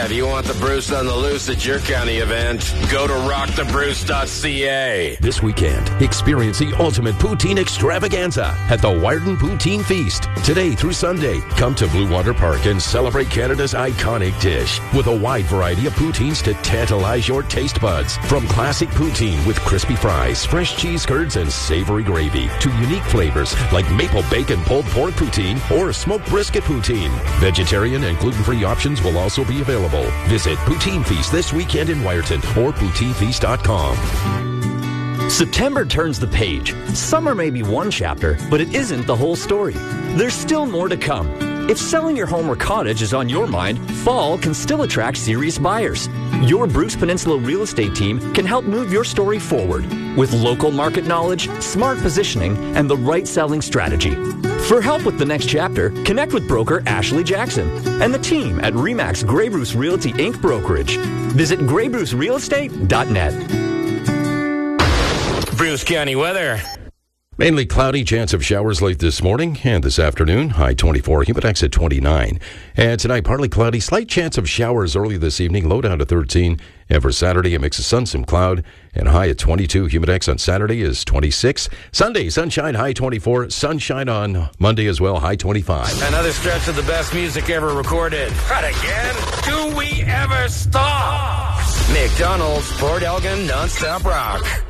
if you want the Bruce on the loose at your county event, go to rockthebruce.ca. This weekend, experience the ultimate poutine extravaganza at the Wyerton Poutine Feast. Today through Sunday, come to Blue Water Park and celebrate Canada's iconic dish with a wide variety of poutines to tantalize your taste buds. From classic poutine with crispy fries, fresh cheese curds, and savory gravy to unique flavors like maple bacon pulled pork poutine or smoked brisket poutine. Vegetarian and gluten-free options will also be available. Visit Poutine Feast this weekend in Wyerton or poutinefeast.com. September turns the page. Summer may be one chapter, but it isn't the whole story. There's still more to come. If selling your home or cottage is on your mind, fall can still attract serious buyers. Your Bruce Peninsula real estate team can help move your story forward with local market knowledge, smart positioning, and the right selling strategy. For help with the next chapter, connect with broker Ashley Jackson and the team at RE/MAX Grey Bruce Realty Inc. Brokerage. Visit GreyBruceRealEstate.net. Bruce County weather. Mainly cloudy, chance of showers late this morning and this afternoon. High 24, humidex at 29. And tonight, partly cloudy, slight chance of showers early this evening, low down to 13. And for Saturday, a mix of sun, some cloud, and high at 22. Humidex on Saturday is 26. Sunday, sunshine, high 24. Sunshine on Monday as well, high 25. Another stretch of the best music ever recorded. Not again. Do we ever stop? McDonald's, Port Elgin, nonstop rock.